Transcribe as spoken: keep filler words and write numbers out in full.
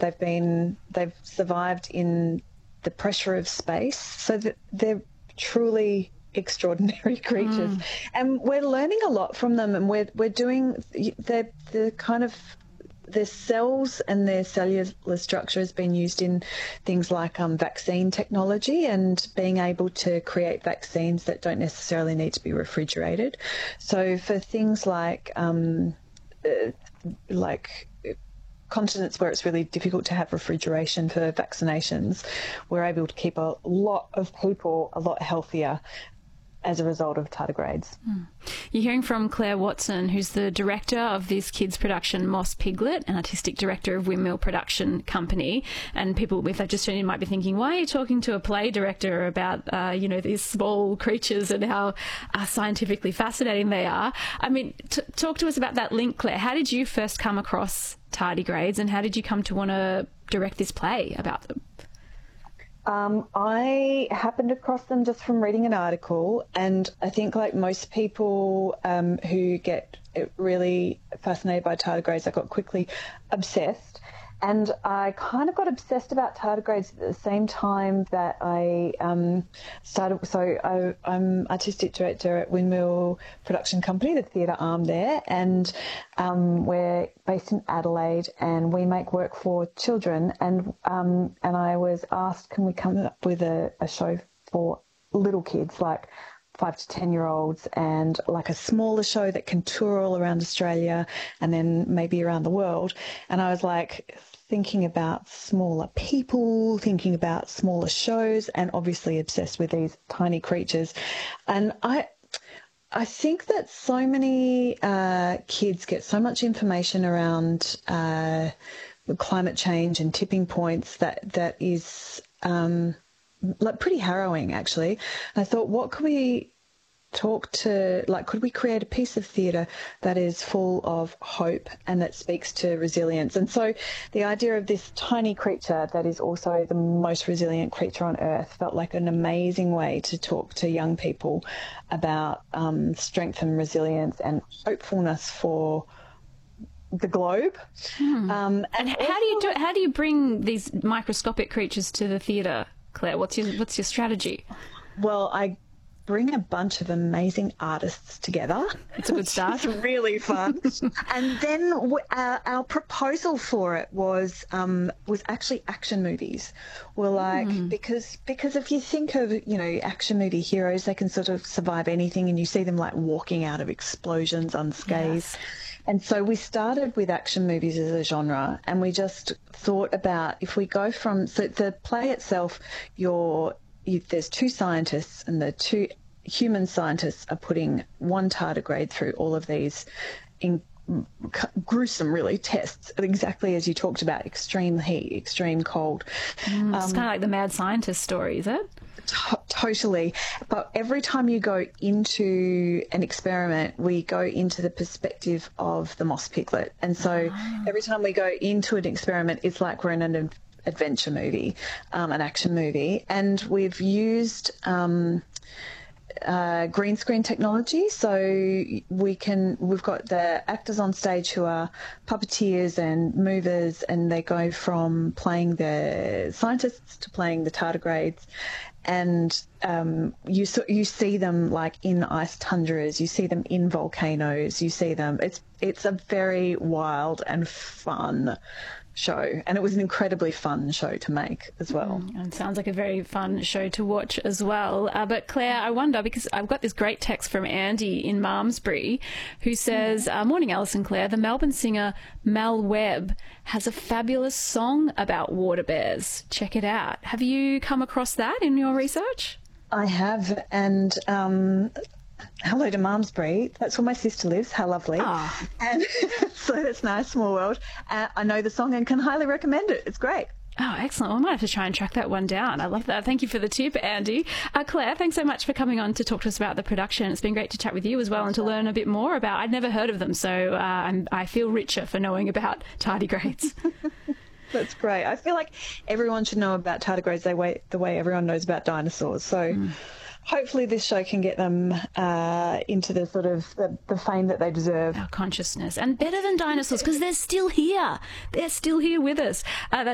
they've been they've survived in the pressure of space, so that they're truly extraordinary creatures. Mm. And we're learning a lot from them, and we're we're doing the the kind of their cells and their cellular structure has been used in things like um, vaccine technology and being able to create vaccines that don't necessarily need to be refrigerated. So for things like um, uh, like continents where it's really difficult to have refrigeration for vaccinations, we're able to keep a lot of people a lot healthier as a result of tardigrades. Mm. You're hearing from Claire Watson, who's the director of this kids production Moss Piglet and artistic director of Windmill Production Company. And people, if they've just tuned in, might be thinking, why are you talking to a play director about, uh, you know, these small creatures and how uh, scientifically fascinating they are? I mean, t- talk to us about that link, Claire. How did you first come across tardigrades, and how did you come to want to direct this play about them? Um, I happened across them just from reading an article, and I think like most people um, who get really fascinated by tardigrades, I got quickly obsessed. And I kind of got obsessed about tardigrades at the same time that I um, started. So I, I'm artistic director at Windmill Production Company, the theatre arm there, and um, we're based in Adelaide, and we make work for children. And um, and I was asked, can we come up with a, a show for little kids, like five to ten year olds, and like a smaller show that can tour all around Australia and then maybe around the world. And I was like thinking about smaller people, thinking about smaller shows, and obviously obsessed with these tiny creatures. And I I think that so many uh, kids get so much information around uh, climate change and tipping points that that is um, like pretty harrowing, actually. I thought, what could we talk to, like, could we create a piece of theatre that is full of hope and that speaks to resilience? And so the idea of this tiny creature that is also the most resilient creature on Earth felt like an amazing way to talk to young people about um, strength and resilience and hopefulness for the globe. Hmm. Um, and and how do you do it? How do you bring these microscopic creatures to the theatre, Claire? What's your what's your strategy? Well, I bring a bunch of amazing artists together. It's a good start. It's really fun. And then w- our, our proposal for it was um, was actually action movies. We're like, mm. because because if you think of, you know, action movie heroes, they can sort of survive anything, and you see them like walking out of explosions unscathed. Yes. And so we started with action movies as a genre, and we just thought about if we go from, so the play itself, you're You, there's two scientists, and the two human scientists are putting one tardigrade through all of these in, gruesome, really, tests, exactly as you talked about, extreme heat, extreme cold. Mm, it's um, kind of like the mad scientist story, is it? T- totally. But every time you go into an experiment, we go into the perspective of the moss piglet. And so oh. every time we go into an experiment, it's like we're in an adventure movie, um, an action movie, and we've used um, uh, green screen technology, so we can. We've got the actors on stage who are puppeteers and movers, and they go from playing the scientists to playing the tardigrades. And um, you you see them like in ice tundras, you see them in volcanoes, you see them. It's it's a very wild and fun show, and it was an incredibly fun show to make as well. Mm, and sounds like a very fun show to watch as well. Uh, but Claire, I wonder, because I've got this great text from Andy in Malmesbury who says, uh, morning Alice and Claire, the Melbourne singer Mel Webb has a fabulous song about water bears. Check it out. Have you come across that in your research? I have, and um hello to Malmesbury. That's where my sister lives. How lovely. Oh. And so that's nice, small world. Uh, I know the song and can highly recommend it. It's great. Oh, excellent. Well, I might have to try and track that one down. I love that. Thank you for the tip, Andy. Uh, Claire, thanks so much for coming on to talk to us about the production. It's been great to chat with you as well and to learn a bit more about, I'd never heard of them, so uh, I'm, I feel richer for knowing about tardigrades. That's great. I feel like everyone should know about tardigrades the way, the way everyone knows about dinosaurs. So mm. hopefully this show can get them uh, into the sort of the, the fame that they deserve. Our consciousness. And better than dinosaurs, because they're still here. They're still here with us. Uh,